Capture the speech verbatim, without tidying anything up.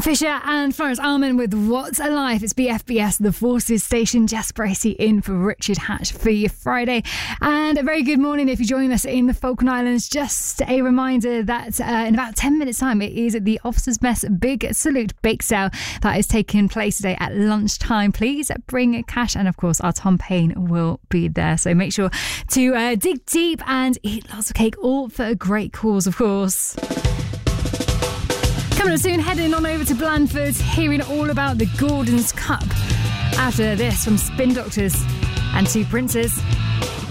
Fisher and Florence Almond with What's Alive. It's B F B S, The Forces Station. Jess Bracey in for Richard Hatch for your Friday. And a very good morning if you're joining us in the Falkland Islands. Just a reminder that uh, in about ten minutes' time, it is the Officers' Mess Big Salute Bake Sale that is taking place today at lunchtime. Please bring cash, and of course, our Tom Payne will be there. So make sure to uh, dig deep and eat lots of cake, all for a great cause, of course. Coming up soon, heading on over to Blandford, hearing all about the Gordon's Cup. After this, from Spin Doctors and Two Princes.